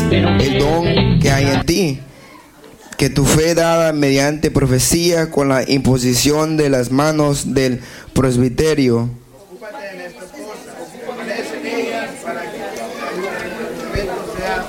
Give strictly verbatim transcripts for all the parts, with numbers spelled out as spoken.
el don que hay en ti, que tu fe dada mediante profecía con la imposición de las manos del presbiterio. Ocúpate en estas cosas, permanece en ellas para que el evento sea.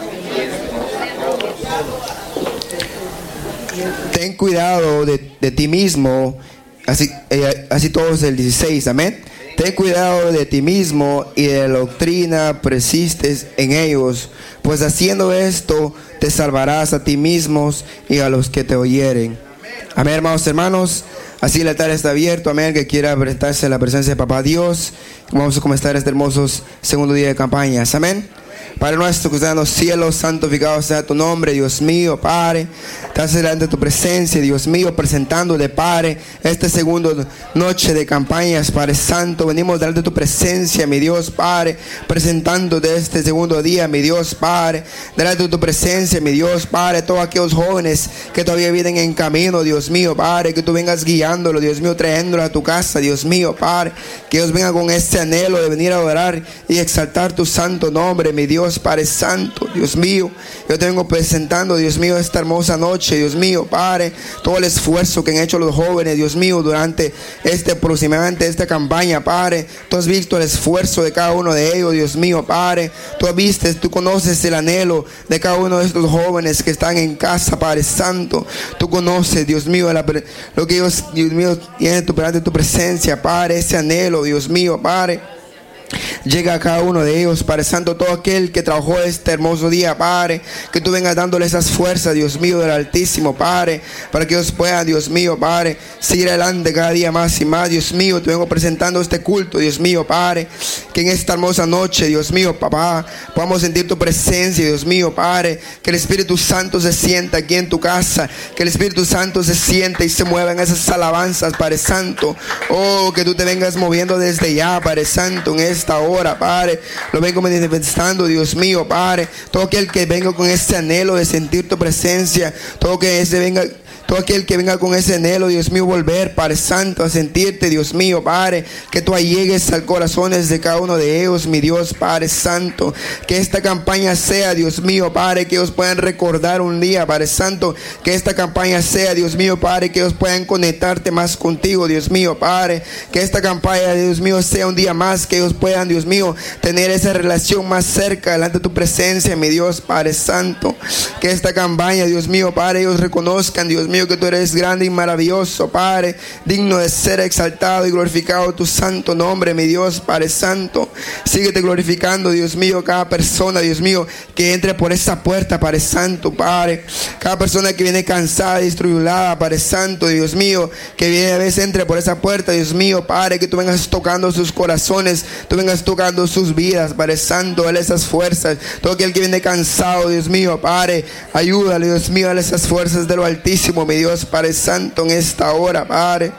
Ten cuidado de, de ti mismo, así, eh, así todos el dieciséis, amén. Ten cuidado de ti mismo y de la doctrina persistes en ellos, pues haciendo esto te salvarás a ti mismos y a los que te oyeren. Amén, hermanos, hermanos. Así el altar está abierto, amén. Que quiera presentarse en la presencia de Papá Dios. Vamos a comenzar este hermoso segundo día de campañas, amén. Padre nuestro que estás en los cielos, santificado sea tu nombre, Dios mío, Padre. Estás delante de tu presencia, Dios mío, presentándole, Padre, este segundo noche de campañas, Padre Santo. Venimos delante de tu presencia, mi Dios, Padre, presentándote este segundo día, mi Dios, Padre. Delante de tu presencia, mi Dios, Padre, todos aquellos jóvenes que todavía vienen en camino, Dios mío, Padre, que tú vengas guiándolo, Dios mío, trayéndolo a tu casa, Dios mío, Padre. Que ellos vengan con este anhelo de venir a adorar y exaltar tu santo nombre, mi Dios, Padre Santo, Dios mío. Yo te vengo presentando, Dios mío, esta hermosa noche, Dios mío, Padre, todo el esfuerzo que han hecho los jóvenes, Dios mío, durante este aproximadamente esta campaña, Padre. Tú has visto el esfuerzo de cada uno de ellos, Dios mío, Padre. Tú has visto, tú conoces el anhelo de cada uno de estos jóvenes que están en casa, Padre Santo. Tú conoces, Dios mío, la, lo que ellos, Dios mío, tienen delante de tu presencia, Padre, ese anhelo, Dios mío, Padre. Llega a cada uno de ellos, Padre Santo, todo aquel que trabajó este hermoso día, Padre, que tú vengas dándole esas fuerzas, Dios mío, del Altísimo, Padre, para que ellos puedan, Dios mío, Padre, seguir adelante cada día más y más, Dios mío. Te vengo presentando este culto, Dios mío, Padre, que en esta hermosa noche, Dios mío, papá, podamos sentir tu presencia, Dios mío, Padre, que el Espíritu Santo se sienta aquí en tu casa, que el Espíritu Santo se sienta y se mueva en esas alabanzas, Padre Santo. Oh, que tú te vengas moviendo desde ya, Padre Santo, en esta hora, Padre. Lo vengo manifestando, Dios mío, Padre. Todo aquel que venga con ese anhelo de sentir tu presencia, todo que ese venga, todo aquel que venga con ese anhelo, Dios mío, volver, Padre Santo, a sentirte, Dios mío, Padre, que tú llegues al corazón de cada uno de ellos, mi Dios, Padre Santo. Que esta campaña sea, Dios mío, Padre, que ellos puedan recordar un día, Padre Santo. Que esta campaña sea, Dios mío, Padre, que ellos puedan conectarte más contigo, Dios mío, Padre. Que esta campaña, Dios mío, sea un día más que ellos puedan, Dios mío, tener esa relación más cerca delante de tu presencia, mi Dios, Padre Santo. Que esta campaña, Dios mío, Padre, ellos reconozcan, Dios mío, que tú eres grande y maravilloso, Padre, digno de ser exaltado y glorificado tu santo nombre, mi Dios, Padre Santo. Síguete glorificando, Dios mío, cada persona, Dios mío, que entre por esa puerta, Padre Santo, Padre. Cada persona que viene cansada, distribulada, Padre Santo, Dios mío, que viene a veces entre por esa puerta, Dios mío, Padre, que tú vengas tocando sus corazones, tú vengas tocando sus vidas, Padre Santo, dale esas fuerzas. Todo aquel que viene cansado, Dios mío, Padre, ayúdale, Dios mío, dale esas fuerzas de lo Altísimo, mi Dios, Padre Santo, en esta hora, Padre.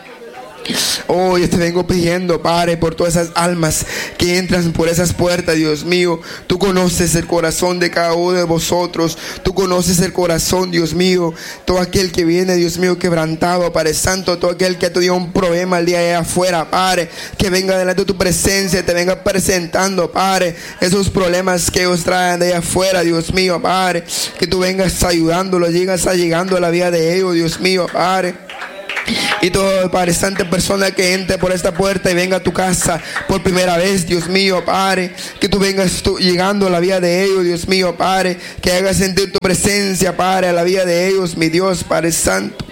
Oh, yo te vengo pidiendo, Padre, por todas esas almas que entran por esas puertas, Dios mío. Tú conoces el corazón de cada uno de vosotros. Tú conoces el corazón, Dios mío. Todo aquel que viene, Dios mío, quebrantado, Padre Santo. Todo aquel que te dio un problema el día de afuera, Padre, que venga delante de tu presencia, te venga presentando, Padre, esos problemas que ellos traen de allá afuera, Dios mío, Padre. Que tú vengas ayudándolos, llegas a llegando a la vida de ellos, Dios mío, Padre. Y todo, Padre Santo, persona que entre por esta puerta y venga a tu casa por primera vez, Dios mío, Padre, que tú vengas tú, llegando a la vida de ellos, Dios mío, Padre, que hagas sentir tu presencia, Padre, a la vida de ellos, mi Dios, Padre Santo.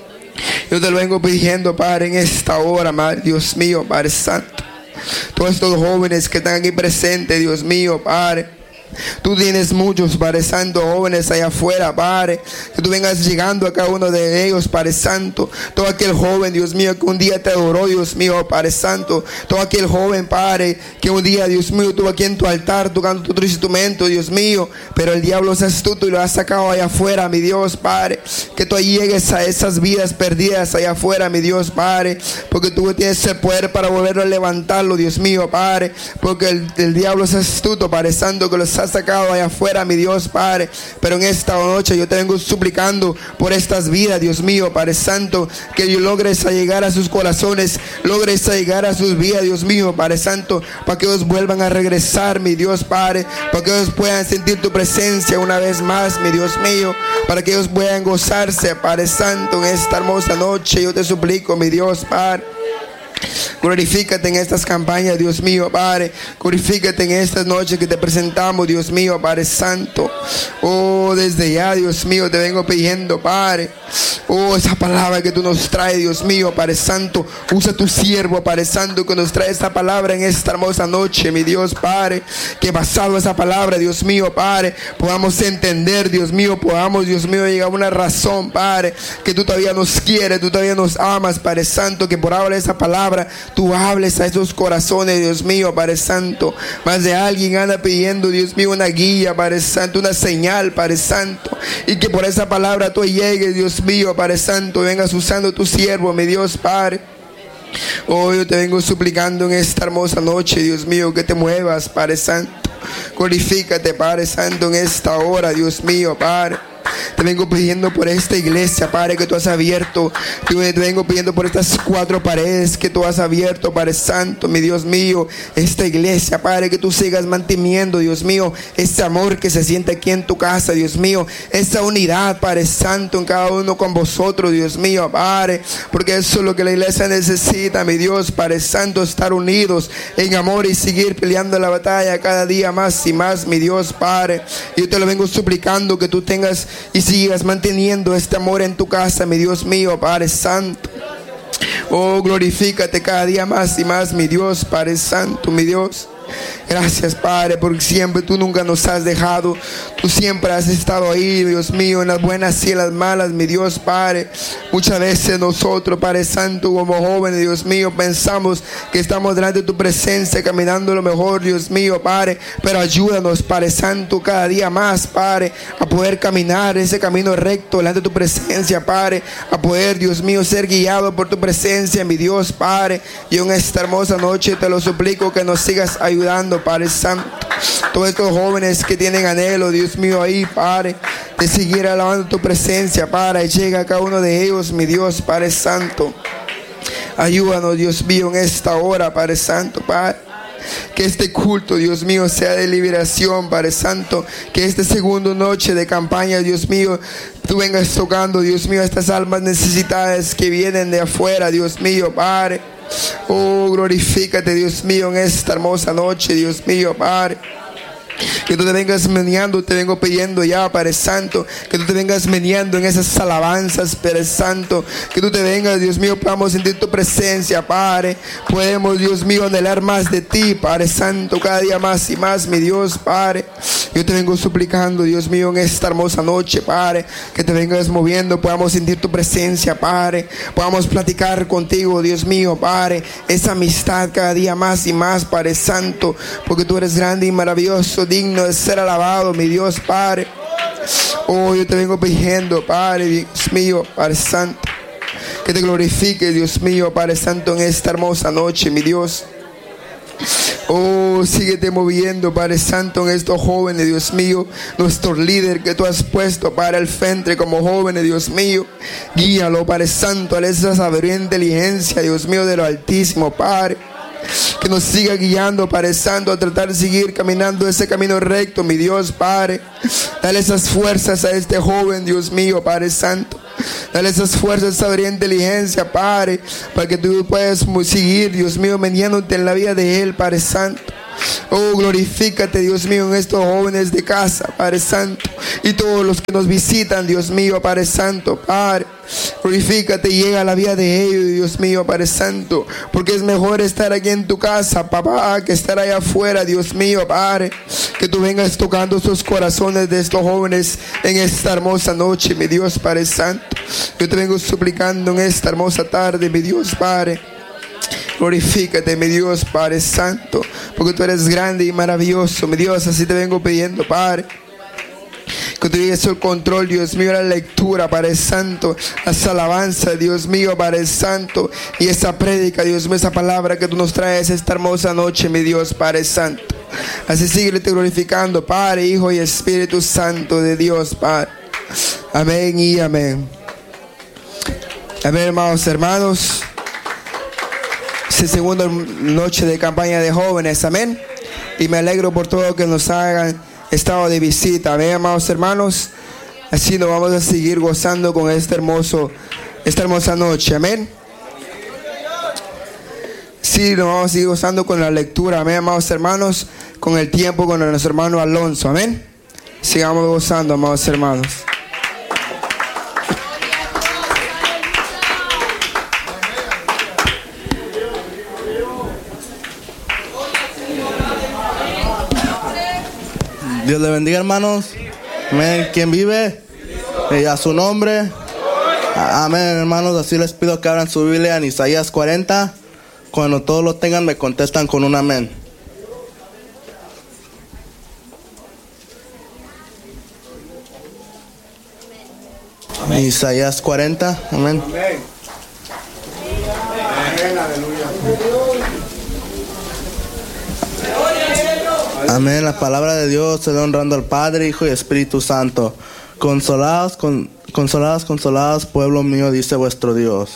Yo te lo vengo pidiendo, Padre, en esta hora, Padre, Dios mío, Padre Santo. Todos estos jóvenes que están aquí presentes, Dios mío, Padre. Tú tienes muchos, Padre Santo, jóvenes allá afuera, Padre. Que tú vengas llegando a cada uno de ellos, Padre Santo. Todo aquel joven, Dios mío, que un día te adoró, Dios mío, Padre Santo. Todo aquel joven, Padre, que un día, Dios mío, tuvo aquí en tu altar tocando tu instrumento, Dios mío. Pero el diablo es astuto y lo ha sacado allá afuera, mi Dios, Padre. Que tú llegues a esas vidas perdidas allá afuera, mi Dios, Padre. Porque tú tienes el poder para volverlo a levantarlo, Dios mío, Padre. Porque el, el diablo es astuto, Padre Santo, que los has sacado allá afuera, mi Dios, Padre. Pero en esta noche yo te vengo suplicando por estas vidas, Dios mío, Padre Santo, que yo logres a llegar a sus corazones, logres a llegar a sus vidas, Dios mío, Padre Santo, para que ellos vuelvan a regresar, mi Dios, Padre, para que ellos puedan sentir tu presencia una vez más, mi Dios mío, para que ellos puedan gozarse, Padre Santo, en esta hermosa noche. Yo te suplico, mi Dios, Padre, glorifícate en estas campañas, Dios mío, Padre. Glorifícate en estas noches que te presentamos, Dios mío, Padre Santo. Oh, desde ya, Dios mío, te vengo pidiendo, Padre. Oh, esa palabra que tú nos traes, Dios mío, Padre Santo. Usa tu siervo, Padre Santo, que nos trae esta palabra en esta hermosa noche, mi Dios, Padre. Que basado en esa palabra, Dios mío, Padre, podamos entender, Dios mío, podamos, Dios mío, llegar a una razón, Padre, que tú todavía nos quieres, tú todavía nos amas, Padre Santo, que por hablar esa palabra, tú hables a esos corazones, Dios mío, Padre Santo. Más de alguien anda pidiendo, Dios mío, una guía, Padre Santo, una señal, Padre Santo. Y que por esa palabra tú llegues, Dios mío, Padre Santo, vengas usando tu siervo, mi Dios, Padre. Oh, yo te vengo suplicando en esta hermosa noche, Dios mío, que te muevas, Padre Santo. Glorifícate, Padre Santo, en esta hora, Dios mío, Padre. Te vengo pidiendo por esta iglesia, Padre, que tú has abierto. Te vengo pidiendo por estas cuatro paredes que tú has abierto, Padre Santo, mi Dios mío. Esta iglesia, Padre, que tú sigas manteniendo, Dios mío, ese amor que se siente aquí en tu casa, Dios mío. Esa unidad, Padre Santo, en cada uno con vosotros, Dios mío, Padre. Porque eso es lo que la iglesia necesita, mi Dios, Padre Santo, estar unidos en amor y seguir peleando la batalla cada día más y más, mi Dios, Padre. Yo te lo vengo suplicando que tú tengas y sigas manteniendo este amor en tu casa, mi Dios mío, Padre Santo. Oh, glorifícate cada día más y más, mi Dios, Padre Santo, mi Dios. Gracias, Padre, porque siempre tú nunca nos has dejado. Tú siempre has estado ahí, Dios mío, en las buenas y en las malas, mi Dios, Padre. Muchas veces nosotros, Padre Santo, como jóvenes, Dios mío, pensamos que estamos delante de tu presencia, caminando lo mejor, Dios mío, Padre. Pero ayúdanos, Padre Santo, cada día más, Padre, a poder caminar ese camino recto delante de tu presencia, Padre. A poder, Dios mío, ser guiado por tu presencia, mi Dios, Padre. Y en esta hermosa noche te lo suplico que nos sigas ayudando, Padre Santo. Todos estos jóvenes que tienen anhelo, Dios mío, ahí, Padre, de seguir alabando tu presencia, Padre. Llega a cada uno de ellos, mi Dios, Padre Santo. Ayúdanos, Dios mío, en esta hora, Padre Santo, Padre. Que este culto, Dios mío, sea de liberación, Padre Santo. Que esta segunda noche de campaña, Dios mío, tú vengas tocando, Dios mío, a estas almas necesitadas que vienen de afuera, Dios mío, Padre. Oh, glorifícate, Dios mío, en esta hermosa noche, Dios mío, Padre. Que tú te vengas meneando, te vengo pidiendo ya, Padre Santo. Que tú te vengas meneando en esas alabanzas, Padre Santo. Que tú te vengas, Dios mío, podamos sentir tu presencia, Padre. Podemos, Dios mío, anhelar más de ti, Padre Santo, cada día más y más, mi Dios, Padre. Yo te vengo suplicando, Dios mío, en esta hermosa noche, Padre, que te vengas moviendo, podamos sentir tu presencia, Padre. Podamos platicar contigo, Dios mío, Padre. Esa amistad cada día más y más, Padre Santo. Porque tú eres grande y maravilloso, digno de ser alabado, mi Dios, Padre. Oh, yo te vengo pidiendo, Padre, Dios mío, Padre Santo, que te glorifique, Dios mío, Padre Santo, en esta hermosa noche, mi Dios. Oh, síguete moviendo, Padre Santo, en estos jóvenes, Dios mío. Nuestro líder que tú has puesto para el frente como jóvenes, Dios mío. Guíalo, Padre Santo, a esa sabiduría e inteligencia, Dios mío, de lo Altísimo, Padre. Que nos siga guiando, Padre Santo, a tratar de seguir caminando ese camino recto, mi Dios, Padre. Dale esas fuerzas a este joven, Dios mío, Padre Santo. Dale esas fuerzas, sabiduría e inteligencia, Padre, para que tú puedas seguir, Dios mío, meneándote en la vida de él, Padre Santo. Oh, glorifícate, Dios mío, en estos jóvenes de casa, Padre Santo, y todos los que nos visitan, Dios mío, Padre Santo, Padre. Glorifícate y llega a la vida de ellos, Dios mío, Padre Santo, porque es mejor estar aquí en tu casa, papá, que estar allá afuera, Dios mío, Padre. Que tú vengas tocando sus corazones de estos jóvenes en esta hermosa noche, mi Dios, Padre Santo. Yo te vengo suplicando en esta hermosa tarde, mi Dios, Padre. Glorifícate, mi Dios, Padre Santo, porque tú eres grande y maravilloso, mi Dios. Así te vengo pidiendo, Padre, que tú llegues el control, Dios mío, la lectura, Padre Santo, las alabanzas, Dios mío, Padre Santo, y esa prédica, Dios mío, esa palabra que tú nos traes esta hermosa noche, mi Dios, Padre Santo. Así sigue te glorificando, Padre, Hijo y Espíritu Santo de Dios, Padre. Amén y amén. Amén, hermanos, hermanos. Es la segunda noche de campaña de jóvenes, amén. Y me alegro por todo que nos hagan estado de visita, amén, amados hermanos. Así nos vamos a seguir gozando con este hermoso, esta hermosa noche, amén. Sí, nos vamos a seguir gozando con la lectura, amén, amados hermanos, con el tiempo con nuestro hermano Alonso, amén. Sigamos gozando, amados hermanos. Dios le bendiga, hermanos. Amén. ¿Quién vive? Y a su nombre. Amén, hermanos. Así les pido que abran su Biblia en Isaías cuarenta. Cuando todos lo tengan, me contestan con un amén. Amén. Isaías cuarenta. Amén. Amén. Amén. Aleluya. Amén. La palabra de Dios se da honrando al Padre, Hijo y Espíritu Santo. Consolados, con, consolados, consolados, pueblo mío, dice vuestro Dios.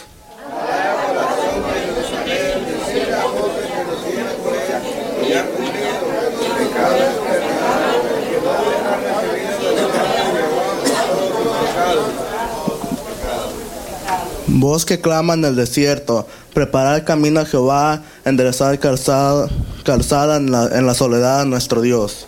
Voz que clama en el desierto, preparad el camino a Jehová, enderezad calzada, calzada en, la, en la soledad a nuestro Dios.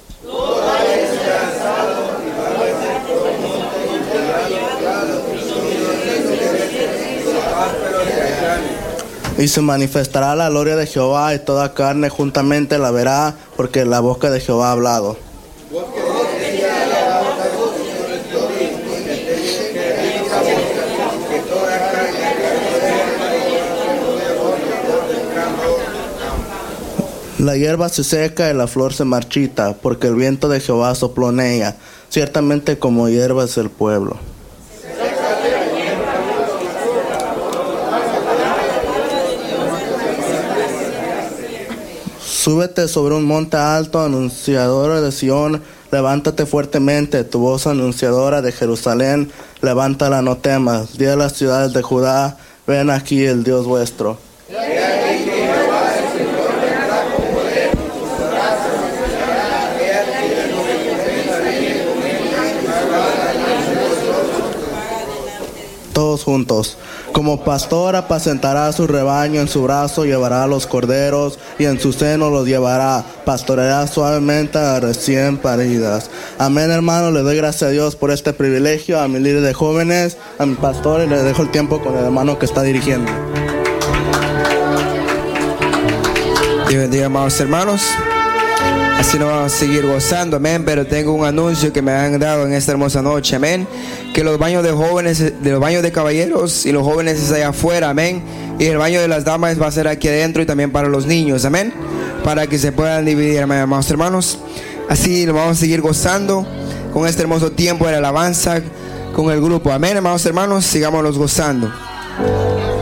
Y se manifestará la gloria de Jehová y toda carne juntamente la verá, porque la boca de Jehová ha hablado. La hierba se seca y la flor se marchita, porque el viento de Jehová sopló en ella. Ciertamente como hierba es el pueblo. Súbete sobre un monte alto, anunciadora de Sión, levántate fuertemente, tu voz anunciadora de Jerusalén, levántala, no temas. Di a las ciudades de Judá, ven aquí el Dios vuestro. Todos juntos. Como pastor apacentará su rebaño, en su brazo llevará a los corderos y en su seno los llevará. Pastoreará suavemente a recién paridas. Amén, hermano. Le doy gracias a Dios por este privilegio, a mi líder de jóvenes, a mi pastor, y le dejo el tiempo con el hermano que está dirigiendo. Dios bendiga, amados hermanos. Así nos vamos a seguir gozando, amén. Pero tengo un anuncio que me han dado en esta hermosa noche, amén. Que los baños de jóvenes, de los baños de caballeros y los jóvenes es allá afuera, amén. Y el baño de las damas va a ser aquí adentro y también para los niños, amén. Para que se puedan dividir, amén, amados hermanos. Así nos vamos a seguir gozando con este hermoso tiempo de la alabanza con el grupo, amén, amados hermanos. Sigámonos gozando.